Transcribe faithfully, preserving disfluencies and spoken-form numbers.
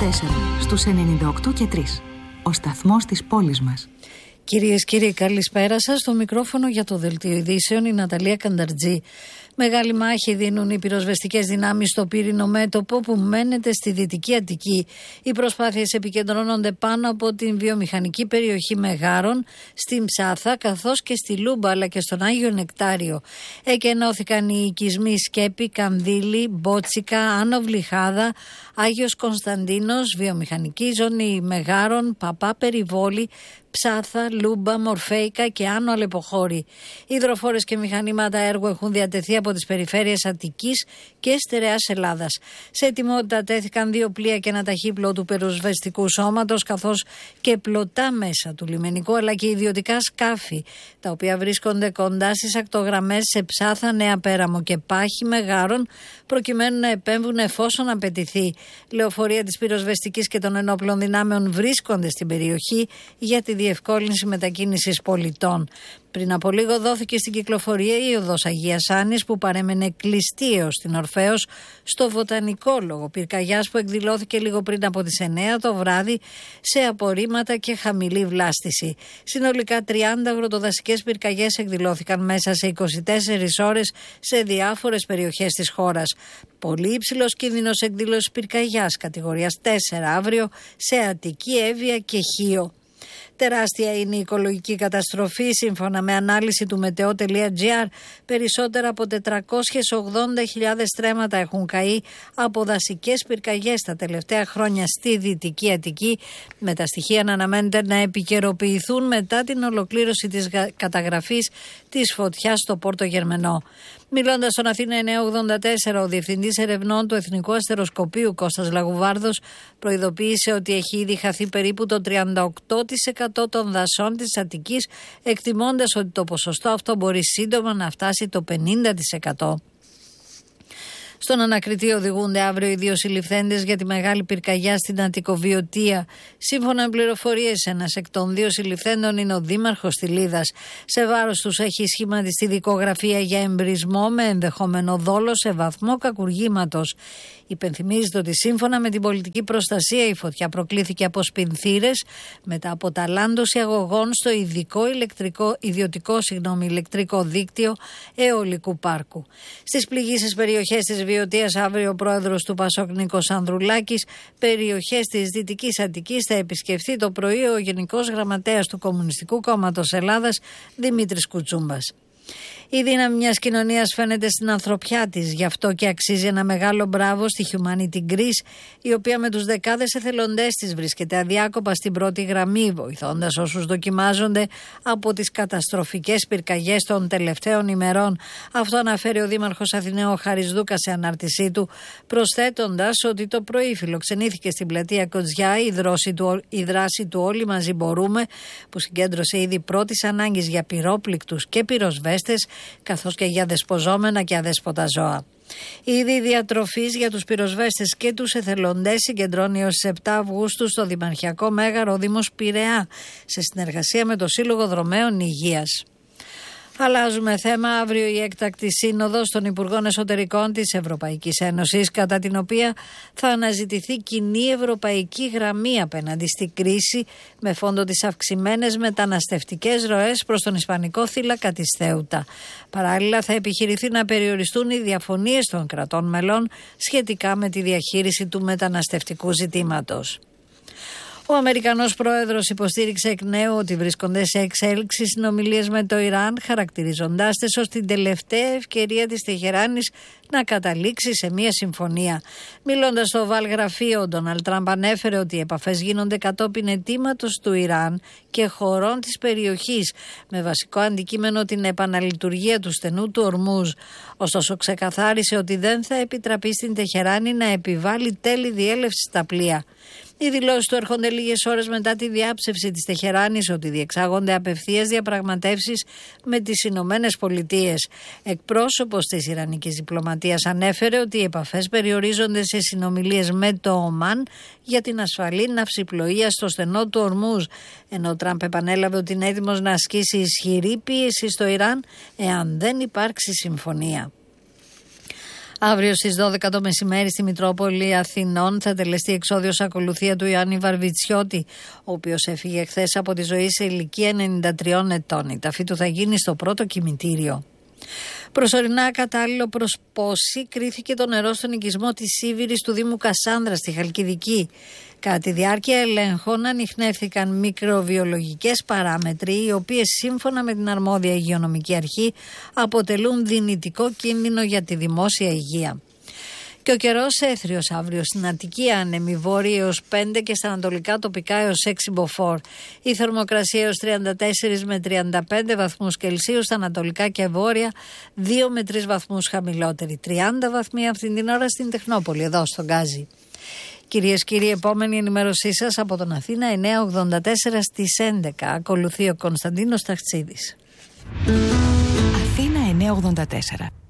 τέσσερα, στους ενενήντα οκτώ και τρία. Ο σταθμός της πόλης μας. Κυρίες και κύριοι, καλησπέρα σας. Στο μικρόφωνο για το Δελτίο Ειδήσεων η Ναταλία Κανταρτζή. Μεγάλη μάχη δίνουν οι πυροσβεστικές δυνάμεις στο πύρινο μέτωπο που μένεται στη Δυτική Αττική. Οι προσπάθειες επικεντρώνονται πάνω από την βιομηχανική περιοχή Μεγάρων, στην Ψάθα, καθώς και στη Λούμπα αλλά και στον Άγιο Νεκτάριο. Εκενώθηκαν οι οικισμοί Σκέπη, Κανδύλη, Μπότσικα, Άνω Βλυχάδα, Άγιος Κωνσταντίνος, βιομηχανική ζώνη Μεγάρων, Παπά Περιβόλη, Ψάθα, Λούμπα, Μορφέικα και Άνω Αλεποχώρη. Υδροφόρες και μηχανήματα έργου έχουν διατεθεί από τις περιφέρειες Αττικής και Στερεάς Ελλάδας. Σε ετοιμότητα τέθηκαν δύο πλοία και ένα ταχύπλο του πυροσβεστικού σώματος, καθώς και πλωτά μέσα του λιμενικού αλλά και ιδιωτικά σκάφη, τα οποία βρίσκονται κοντά στις ακτογραμμές σε Ψάθα, Νέα Πέραμο και Πάχη Μεγάρων, προκειμένου να επέμβουν εφόσον απαιτηθεί. Λεωφορεία της πυροσβεστικής και των ενόπλων δυνάμεων βρίσκονται στην περιοχή για τη διευκόλυνση μετακίνησης πολιτών. Πριν από λίγο δόθηκε στην κυκλοφορία η οδός Αγίας Άννης που παρέμενε κλειστή έως την Ορφέως στο Βοτανικό λόγω πυρκαγιάς που εκδηλώθηκε λίγο πριν από τις εννέα το βράδυ σε απορρίμματα και χαμηλή βλάστηση. Συνολικά τριάντα αγροτοδασικές πυρκαγιές εκδηλώθηκαν μέσα σε είκοσι τέσσερις ώρες σε διάφορες περιοχές της χώρας. Πολύ υψηλός κίνδυνος εκδήλωσης πυρκαγιάς κατηγορίας τέσσερα αύριο σε Αττική, Εύβοια και Χίο. Τεράστια είναι η οικολογική καταστροφή. Σύμφωνα με ανάλυση του μετεό.gr, περισσότερα από τετρακόσιες ογδόντα χιλιάδες στρέμματα έχουν καεί από δασικές πυρκαγιές τα τελευταία χρόνια στη Δυτική Αττική, με τα στοιχεία να αναμένεται να επικαιροποιηθούν μετά την ολοκλήρωση της καταγραφής της φωτιάς στο Πόρτο Γερμενό. Μιλώντας στον Αθήνα εννιακόσια ογδόντα τέσσερα, ο Διευθυντής Ερευνών του Εθνικού Αστεροσκοπείου Κώστας Λαγουβάρδος προειδοποίησε ότι έχει ήδη χαθεί περίπου το τριάντα οκτώ τοις εκατό των δασών της Αττικής, εκτιμώντας ότι το ποσοστό αυτό μπορεί σύντομα να φτάσει το πενήντα τοις εκατό. Στον ανακριτή οδηγούνται αύριο οι δύο συλληφθέντες για τη μεγάλη πυρκαγιά στην Αττικοβιωτία. Σύμφωνα με πληροφορίες, ένας εκ των δύο συλληφθέντων είναι ο δήμαρχος Τιλίδας. Σε βάρος τους έχει σχηματιστεί δικογραφία για εμπρισμό με ενδεχόμενο δόλο σε βαθμό κακουργήματος. Υπενθυμίζεται ότι σύμφωνα με την πολιτική προστασία η φωτιά προκλήθηκε από σπινθήρες μετά από ταλάντωση αγωγών στο ειδικό ηλεκτρικό, ιδιωτικό συγγνώμη, ηλεκτρικό δίκτυο αιωλικού πάρκου. Στις πληγήσεις περιοχές της Βιωτίας αύριο ο πρόεδρος του Πασόκ Νίκος Ανδρουλάκης, περιοχές της Δυτικής Αττικής θα επισκεφθεί το πρωί ο Γενικός Γραμματέας του Κομμουνιστικού Κόμματος Ελλάδας Δημήτρης Κουτσούμπας. Η δύναμη μιας κοινωνίας φαίνεται στην ανθρωπιά της, γι' αυτό και αξίζει ένα μεγάλο μπράβο στη Humanity Greece, η οποία με τους δεκάδες εθελοντές της βρίσκεται αδιάκοπα στην πρώτη γραμμή, βοηθώντας όσους δοκιμάζονται από τις καταστροφικές πυρκαγιές των τελευταίων ημερών. Αυτό αναφέρει ο Δήμαρχος Αθηναίου Χάρης Δούκας σε ανάρτησή του, προσθέτοντας ότι το πρωί φιλοξενήθηκε στην πλατεία Κοτζιά η δράση του, η δράση του Όλοι Μαζί Μπορούμε, που συγκέντρωσε ήδη πρώτης ανάγκης για πυρόπληκτους και πυροσβέστες, καθώς και για δεσποζόμενα και αδέσποτα ζώα. Η είδη διατροφής για τους πυροσβέστες και τους εθελοντές συγκεντρώνει έως τις επτά Αυγούστου στο Δημαρχιακό Μέγαρο Δήμος Πειραιά, σε συνεργασία με το Σύλλογο Δρομέων Υγείας. Αλλάζουμε θέμα. Αύριο η έκτακτη σύνοδος των Υπουργών Εσωτερικών της Ευρωπαϊκής Ένωσης, κατά την οποία θα αναζητηθεί κοινή ευρωπαϊκή γραμμή απέναντι στη κρίση, με φόντο τις αυξημένες μεταναστευτικές ροές προς τον Ισπανικό θύλακα της Θέουτα. Παράλληλα, θα επιχειρηθεί να περιοριστούν οι διαφωνίες των κρατών μελών σχετικά με τη διαχείριση του μεταναστευτικού ζητήματος. Ο Αμερικανός πρόεδρος υποστήριξε εκ νέου ότι βρίσκονται σε εξέλιξη συνομιλίες με το Ιράν, χαρακτηρίζοντάς τις ως την τελευταία ευκαιρία της Τεχεράνης να καταλήξει σε μια συμφωνία. Μιλώντας στο Oval γραφείο, ο Ντόναλντ Τραμπ ανέφερε ότι οι επαφές γίνονται κατόπιν αιτήματος του Ιράν και χωρών της περιοχής, με βασικό αντικείμενο την επαναλειτουργία του στενού του Ορμούζ. Ωστόσο, ξεκαθάρισε ότι δεν θα επιτραπεί στην Τεχεράνη να επιβάλλει τέλη διέλευσης στα πλοία. Οι δηλώσεις του έρχονται λίγες ώρες μετά τη διάψευση της Τεχεράνης ότι διεξάγονται απευθείας διαπραγματεύσεις με τις Ηνωμένες Πολιτείες. Εκπρόσωπος της Ιρανικής διπλωματίας ανέφερε ότι οι επαφές περιορίζονται σε συνομιλίες με το Ομάν για την ασφαλή ναυσιπλοεία στο στενό του Ορμούζ, ενώ ο Τραμπ επανέλαβε ότι είναι έτοιμος να ασκήσει ισχυρή πίεση στο Ιράν εάν δεν υπάρξει συμφωνία. Αύριο στις δώδεκα το μεσημέρι στη Μητρόπολη Αθηνών θα τελεστεί εξόδιος ακολουθία του Ιωάννη Βαρβιτσιώτη, ο οποίος έφυγε χθες από τη ζωή σε ηλικία ενενήντα τριών ετών. Η ταφή του θα γίνει στο πρώτο κημητήριο. Προσωρινά κατάλληλο προς πόση κρίθηκε το νερό στον οικισμό της Σίβηρης του Δήμου Κασάνδρα στη Χαλκιδική. Κατά τη διάρκεια ελέγχων ανιχνεύθηκαν μικροβιολογικές παράμετροι, οι οποίες σύμφωνα με την αρμόδια υγειονομική αρχή αποτελούν δυνητικό κίνδυνο για τη δημόσια υγεία. Και ο καιρός έθριος αύριο στην Αττική, άνεμη βόρεια έως πέντε και στα ανατολικά τοπικά έως έξι μποφόρ. Η θερμοκρασία έως τριάντα τέσσερα με τριάντα πέντε βαθμούς Κελσίου, στα ανατολικά και βόρεια δύο με τρεις βαθμούς χαμηλότερη. τριάντα βαθμοί αυτήν την ώρα στην Τεχνόπολη, εδώ στον Γκάζι. Κυρίες και κύριοι, επόμενη ενημέρωσή σας από τον Αθήνα εννιακόσια ογδόντα τέσσερα στις έντεκα. Ακολουθεί ο Κωνσταντίνος Ταχτσίδης. Αθήνα εννιακόσια ογδόντα τέσσερα.